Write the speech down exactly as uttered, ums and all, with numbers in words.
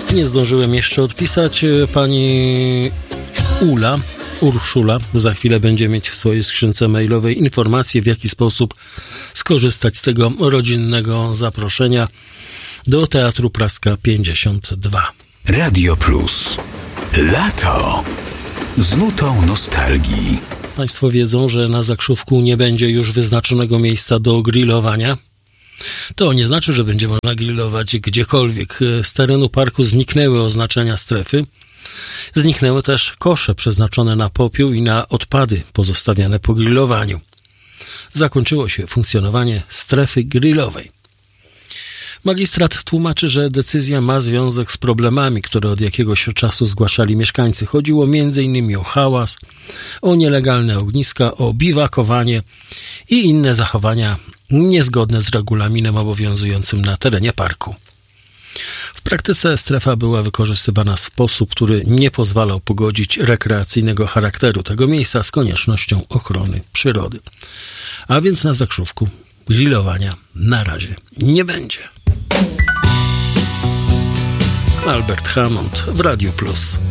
Nie zdążyłem jeszcze odpisać. Pani Ula, Urszula za chwilę będzie mieć w swojej skrzynce mailowej informacje, w jaki sposób skorzystać z tego rodzinnego zaproszenia do Teatru Praska pięćdziesiąt dwa. Radio Plus. Lato z nutą nostalgii. Państwo wiedzą, że na Zakrzówku nie będzie już wyznaczonego miejsca do grillowania. To nie znaczy, że będzie można grillować gdziekolwiek. Z terenu parku zniknęły oznaczenia strefy. Zniknęły też kosze przeznaczone na popiół i na odpady pozostawiane po grillowaniu. Zakończyło się funkcjonowanie strefy grillowej. Magistrat tłumaczy, że decyzja ma związek z problemami, które od jakiegoś czasu zgłaszali mieszkańcy. Chodziło między innymi o hałas, o nielegalne ogniska, o biwakowanie i inne zachowania niezgodne z regulaminem obowiązującym na terenie parku. W praktyce strefa była wykorzystywana w sposób, który nie pozwalał pogodzić rekreacyjnego charakteru tego miejsca z koniecznością ochrony przyrody. A więc na Zakrzówku grillowania na razie nie będzie. Albert Hammond w Radiu Plus.